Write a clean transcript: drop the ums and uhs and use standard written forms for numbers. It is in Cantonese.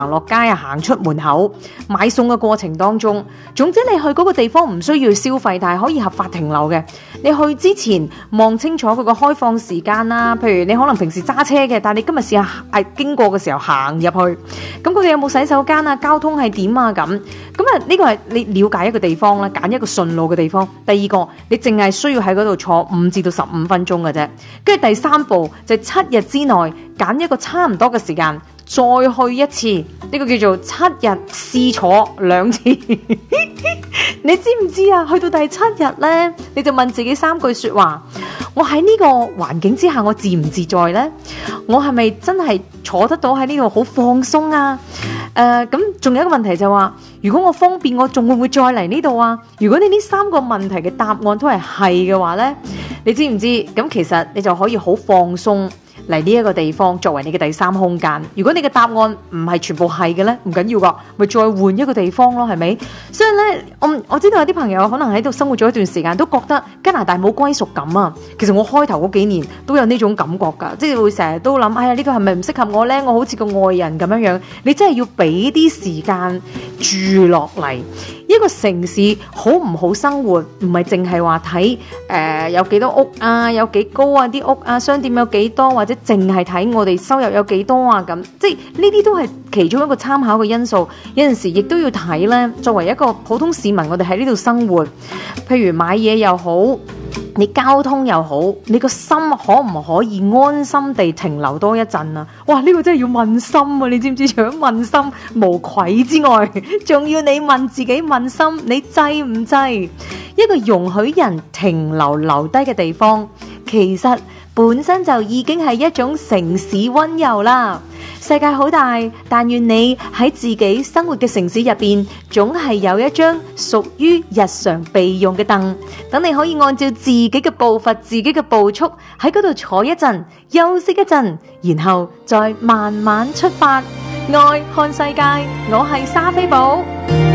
行落街啊，行出門口買餸嘅過程當中，總之你去嗰個地方唔需要消費，但係可以合法停留嘅。你去之前望清楚佢個開放時間啦，譬如你可能平時揸車嘅，但係你今日試下經過嘅時候行入去，咁佢哋有冇洗手間啊？交通係點啊？咁啊呢個係你了解一個地方啦，揀一個順路嘅地方。第二個，你淨係需要喺嗰度坐5至到15分鐘嘅啫。跟住第三步就7日之內揀一個差唔多嘅時間，再去一次，呢個叫做7日試坐2次。你知唔知啊？去到第7日呢，你就問自己3句說話：我喺呢個環境之下，我自唔自在呢？我係咪真係坐得到喺呢度好放鬆啊？咁仲有一個問題就話，如果我方便，我仲會唔會再嚟呢度啊？如果你呢3個問題嘅答案都係嘅話呢，你知唔知？咁其實你就可以好放鬆嚟呢一個地方作為你嘅第3空間。如果你嘅答案唔係全部係嘅呢，唔緊要噶，咪再換一個地方咯，係咪？所以呢，我知道有啲朋友可能喺度生活咗一段時間，都覺得加拿大冇歸屬感啊。其實我開頭嗰幾年都有呢種感覺噶，即係會成日都諗，哎呀呢個係咪唔適合我呢？我好似個外人咁樣樣。你真係要俾啲時間住落嚟。一個城市好唔好生活，唔係淨係話睇有幾多屋啊，有幾高啊啲屋啊，商店有幾多，或者淨係睇我哋收入有幾多啊咁，即係呢啲都係其中一個參考嘅因素。有陣時亦都要睇呢，作為一個普通市民，我哋喺呢度生活，譬如買嘢又好，你交通又好，你個心可唔可以安心地停留多一陣啊？哇！呢個真係要問心啊！你知唔知？除咗問心無愧之外，仲要你問自己問心，你制唔制？一個容許人停留低嘅地方，其實本身就已經係一種城市溫柔啦。世界好大，但願你喺自己生活嘅城市入邊，總係有一張屬於日常備用嘅凳，等你可以按照自己嘅步伐、自己嘅步速喺嗰度坐一陣，休息一陣，然後再慢慢出發。愛看世界，我係莎菲寶。